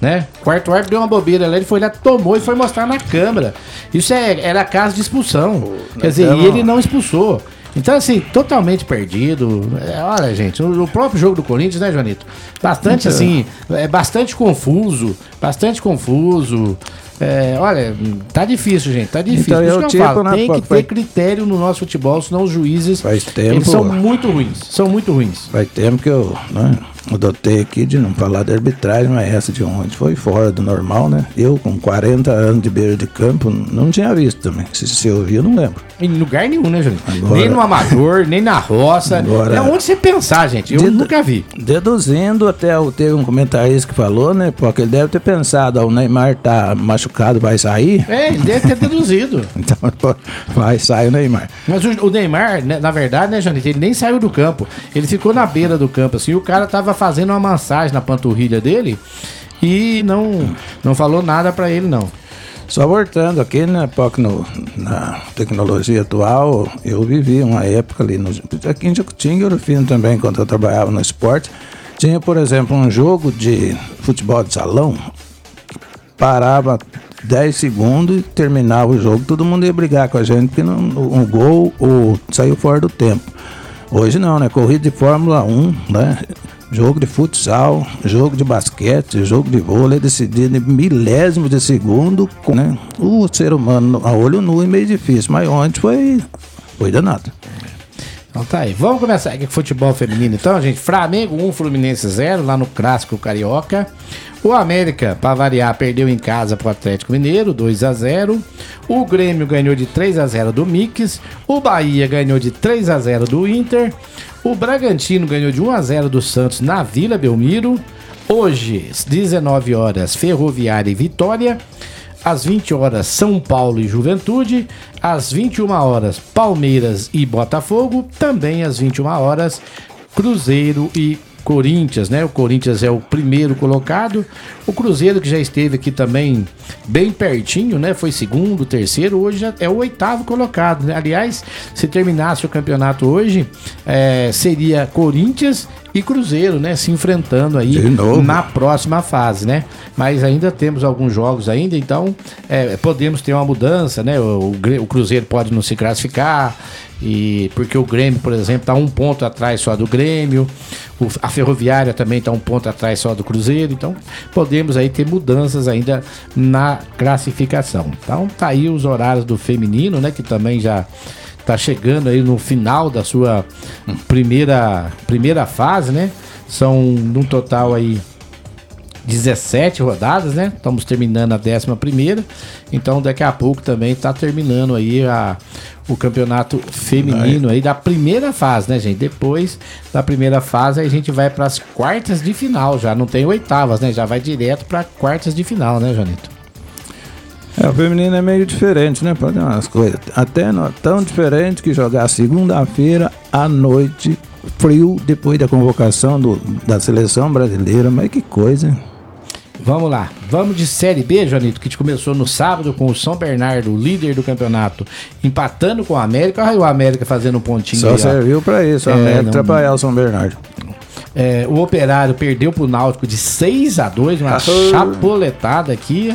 né? O quarto árbitro deu uma bobeira lá, ele foi lá, tomou e foi mostrar na câmera. Isso era caso de expulsão. Quer dizer, e ele não expulsou. Então, assim, totalmente perdido. Olha, gente, o próprio jogo do Corinthians, né, Joanito? Bastante, assim, bastante confuso. Olha, tá difícil, gente, tá difícil. Então, Por isso que eu falo, tem que ter critério no nosso futebol, senão os juízes, eles são muito ruins. Faz tempo que eu adotei aqui de não falar da arbitragem, mas essa de ontem foi fora do normal, né? Eu, com 40 anos de beira de campo, não tinha visto também. Se eu vi, eu não lembro. Em lugar nenhum, né, Júnior? Nem no amador, nem na roça. Agora, onde você pensar, gente? Eu nunca vi. Deduzindo, até teve um comentarista que falou, né? Porque ele deve ter pensado, o Neymar tá machucado, vai sair. Ele deve ter deduzido. Então, vai sair o Neymar. Mas o Neymar, na verdade, né, Janito, ele nem saiu do campo. Ele ficou na beira do campo, assim, o cara tava fazendo uma massagem na panturrilha dele e não falou nada pra ele, não. Só voltando aqui, né, na tecnologia atual, eu vivi uma época ali, aqui em Jacutinga, eu fiz também, quando eu trabalhava no esporte, tinha, por exemplo, um jogo de futebol de salão, parava 10 segundos e terminava o jogo, todo mundo ia brigar com a gente, porque um gol saiu fora do tempo. Hoje não, né, corrida de Fórmula 1, né, jogo de futsal, jogo de basquete, jogo de vôlei, decidido em milésimo de segundo, né? O ser humano a olho nu é meio difícil, mas ontem foi danado. Então tá aí, vamos começar aqui com futebol feminino então, gente. Flamengo 1, Fluminense 0, lá no Clássico Carioca. O América, para variar, perdeu em casa pro Atlético Mineiro, 2-0. O Grêmio ganhou de 3-0 do Mix. O Bahia ganhou de 3-0 do Inter. O Bragantino ganhou de 1-0 do Santos na Vila Belmiro. Hoje, às 19 horas, Ferroviária e Vitória. Às 20 horas, São Paulo e Juventude. Às 21 horas, Palmeiras e Botafogo. Também às 21 horas, Cruzeiro e Corinthians, né? O Corinthians é o primeiro colocado. O Cruzeiro, que já esteve aqui também bem pertinho, né? Foi segundo, terceiro, hoje já é o 8º colocado, né? Aliás, se terminasse o campeonato hoje, seria Corinthians e Cruzeiro, né? Se enfrentando aí na próxima fase, né? Mas ainda temos alguns jogos ainda, então podemos ter uma mudança, né? O Cruzeiro pode não se classificar, porque o Grêmio, por exemplo, está 1 ponto atrás só do Grêmio. A Ferroviária também está 1 ponto atrás só do Cruzeiro. Então podemos aí ter mudanças ainda na classificação. Então tá aí os horários do feminino, né? Que também já tá chegando aí no final da sua primeira fase, né? São no total aí 17 rodadas, né? Estamos terminando a 11ª. Então daqui a pouco também tá terminando aí o campeonato feminino aí da primeira fase, né, gente? Depois da primeira fase aí a gente vai para as quartas de final, já não tem 8ª, né? Já vai direto para quartas de final, né, Janito? O feminino é meio diferente, né? Pode ter umas coisas até não tão diferente que jogar segunda-feira à noite, frio, depois da convocação da seleção brasileira, mas que coisa, hein? Vamos lá, vamos de Série B, Joanito, que começou no sábado com o São Bernardo, líder do campeonato, empatando com o América. Olha o América fazendo um pontinho. Só aí, serviu pra isso, o América atrapalhar o São Bernardo. O Operário perdeu pro Náutico de 6-2, uma chapoletada aqui.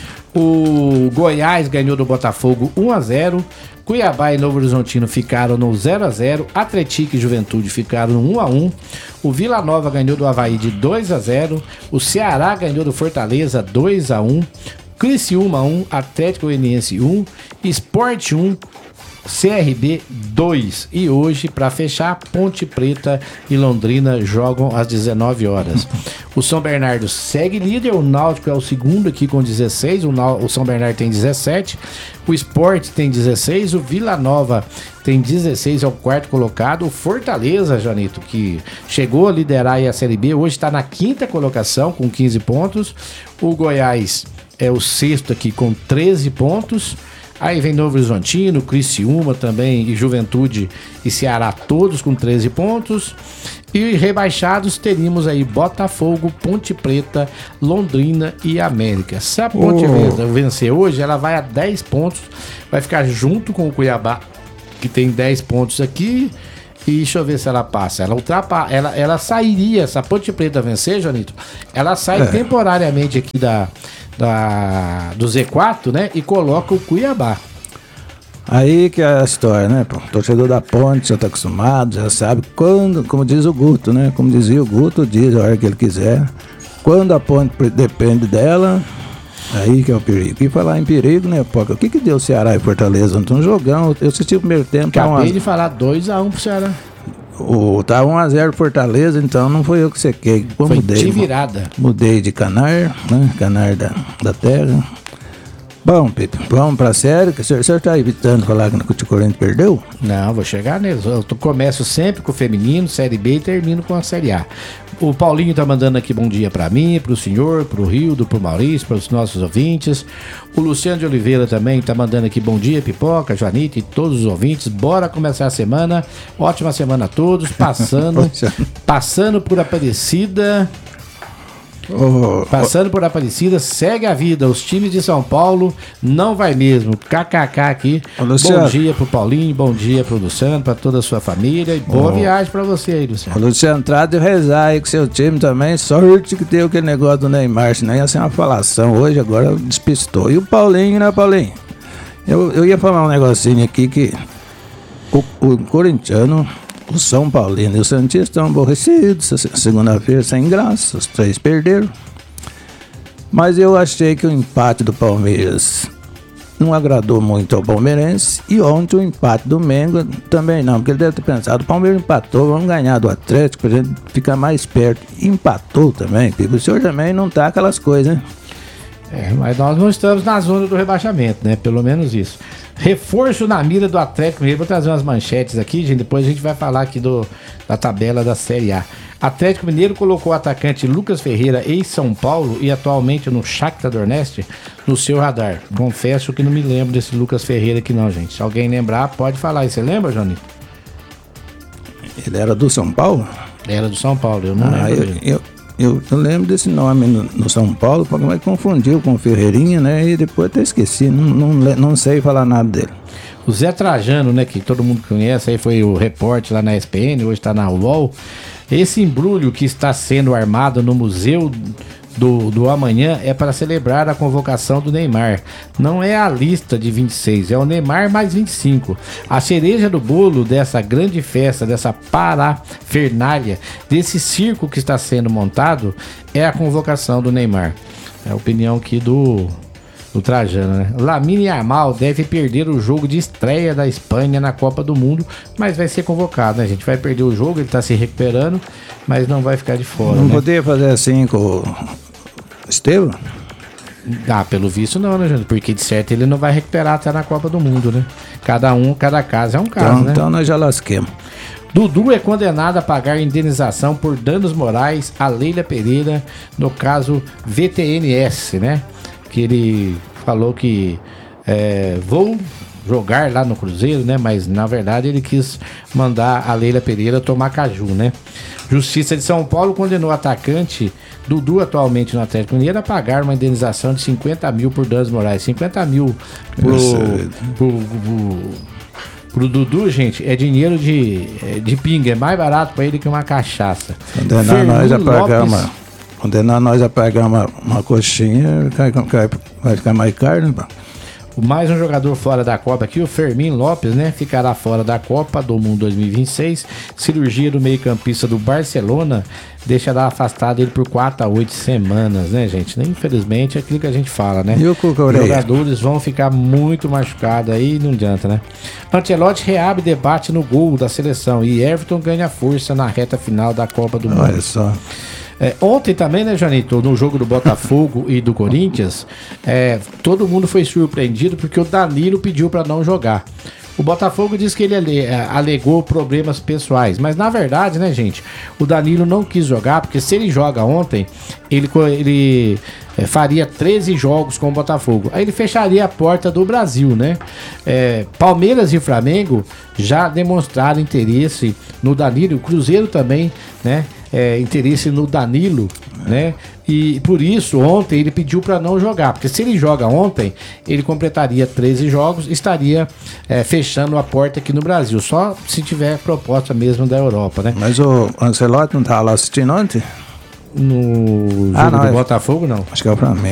O Goiás ganhou do Botafogo 1-0. Cuiabá e Novo Horizontino ficaram no 0-0. Atlético e Juventude ficaram no 1-1. O Vila Nova ganhou do Avaí de 2-0. O Ceará ganhou do Fortaleza 2-1. Criciúma 1, Atlético Goianiense 1, Sport 1, CRB 2. E hoje, para fechar, Ponte Preta e Londrina jogam às 19 horas. O São Bernardo segue líder, o Náutico é o segundo aqui com 16, o São Bernardo tem 17, o Sport tem 16, o Vila Nova tem 16, é o 4º colocado. O Fortaleza, Janito, que chegou a liderar aí a Série B, hoje está na 5ª colocação com 15 pontos. O Goiás é o 6º aqui com 13 pontos. Aí vem Novo Horizontino, Criciúma também, e Juventude e Ceará, todos com 13 pontos. E rebaixados teríamos aí Botafogo, Ponte Preta, Londrina e América. Se a Ponte Preta vencer hoje, ela vai a 10 pontos, vai ficar junto com o Cuiabá, que tem 10 pontos aqui, E deixa eu ver se ela passa. Ela sairia, se a Ponte Preta vencer, Joanito, ela sai temporariamente aqui do Z4, né? E coloca o Cuiabá. Aí que é a história, né? Pô? O torcedor da Ponte já tá acostumado, já sabe quando, como diz o Guto, né? Como dizia o Guto, diz a hora que ele quiser. Quando a Ponte depende dela, aí que é o perigo. E falar em perigo, né, Poca? O que deu Ceará e Fortaleza ontem? Um jogão. Eu assisti o primeiro tempo. Acabei de falar 2-1 pro Ceará. Tá 1-0 Fortaleza, então não foi eu que sequei. Foi de virada. Mudei de Canar, né? Canar da terra. Bom, Pedro, vamos pra série, que o senhor tá evitando falar que o Corinthians perdeu? Não, vou chegar neles. Eu começo sempre com o feminino, Série B, e termino com a Série A. O Paulinho tá mandando aqui bom dia pra mim, pro senhor, pro Rildo, pro Maurício, pros nossos ouvintes. O Luciano de Oliveira também tá mandando aqui bom dia, Pipoca, Joanita e todos os ouvintes. Bora começar a semana. Ótima semana a todos. Passando por Aparecida. Passando por Aparecida, segue a vida. Os times de São Paulo não vai mesmo. KKK aqui. Bom dia pro Paulinho, bom dia pro Luciano, pra toda a sua família. E boa viagem pra você aí, Luciano. Luciano, trata de rezar aí com seu time também. Sorte que tem aquele negócio do Neymar, senão ia ser uma falação. Hoje, agora despistou. E o Paulinho, né, Paulinho? Eu ia falar um negocinho aqui que o corintiano, o São Paulino e o Santista estão aborrecidos. Segunda-feira sem graça, os 3 perderam. Mas eu achei que o empate do Palmeiras não agradou muito ao palmeirense. E ontem o empate do Mengo também não, porque ele deve ter pensado: o Palmeiras empatou, vamos ganhar do Atlético pra gente ficar mais perto. Empatou também, o senhor também não tá aquelas coisas, né? Mas nós não estamos na zona do rebaixamento, né? Pelo menos isso. Reforço na mira do Atlético Mineiro. Vou trazer umas manchetes aqui, gente. Depois a gente vai falar aqui da tabela da Série A. Atlético Mineiro colocou o atacante Lucas Ferreira em São Paulo e atualmente no Shakhtar Donetsk no seu radar. Confesso que não me lembro desse Lucas Ferreira aqui não, gente. Se alguém lembrar, pode falar. E você lembra, Johnny? Ele era do São Paulo? Era do São Paulo, eu não lembro. Eu lembro desse nome no São Paulo, mas confundiu com o Ferreirinha, né? E depois até esqueci, não sei falar nada dele. O Zé Trajano, né, que todo mundo conhece, aí foi o repórter lá na ESPN, hoje está na UOL. Esse embrulho que está sendo armado no Museu do Amanhã é para celebrar a convocação do Neymar. Não é a lista de 26, é o Neymar mais 25. A cereja do bolo dessa grande festa, dessa parafernália, desse circo que está sendo montado, é a convocação do Neymar. É a opinião aqui do Trajano, né? Lamine Yamal deve perder o jogo de estreia da Espanha na Copa do Mundo, mas vai ser convocado, né, gente? Vai perder o jogo, ele tá se recuperando, mas não vai ficar de fora, Não né? poderia fazer assim com o Estevam? Pelo visto não, né, gente? Porque de certo ele não vai recuperar até na Copa do Mundo, né? Cada caso é um caso, né? Então nós já lasquemos. Dudu é condenado a pagar indenização por danos morais a Leila Pereira no caso VTNS, né? Que ele falou que vou jogar lá no Cruzeiro, né? Mas na verdade ele quis mandar a Leila Pereira tomar caju, né? Justiça de São Paulo condenou o atacante Dudu, atualmente no Atlético Mineiro, a pagar uma indenização de 50 mil por danos morais. 50 mil pro Dudu, gente, é dinheiro de pinga, é mais barato pra ele que uma cachaça. Condenar nós a pagar uma coxinha, vai ficar mais caro, né? Mais um jogador fora da Copa aqui, o Fermin Lopes, né? Ficará fora da Copa do Mundo 2026. Cirurgia do meio-campista do Barcelona deixará afastado ele por 4 a 8 semanas, né, gente? Infelizmente é aquilo que a gente fala, né? E o Cucurella? Os jogadores vão ficar muito machucados aí, não adianta, né? Ancelotti reabre debate no gol da seleção e Everton ganha força na reta final da Copa do Mundo. Olha só. Ontem também, né, Janito, no jogo do Botafogo e do Corinthians, todo mundo foi surpreendido porque o Danilo pediu para não jogar. O Botafogo disse que ele alegou problemas pessoais, mas na verdade, né, gente, o Danilo não quis jogar, porque se ele joga ontem, ele faria 13 jogos com o Botafogo. Aí ele fecharia a porta do Brasil, né? Palmeiras e Flamengo já demonstraram interesse no Danilo, o Cruzeiro também, né? Interesse no Danilo, né? E por isso, ontem ele pediu para não jogar, porque se ele joga ontem, ele completaria 13 jogos e estaria fechando a porta aqui no Brasil, só se tiver proposta mesmo da Europa, né? Mas o Ancelotti não estava lá assistindo ontem? No jogo do Botafogo, não. Acho que é o Flamengo.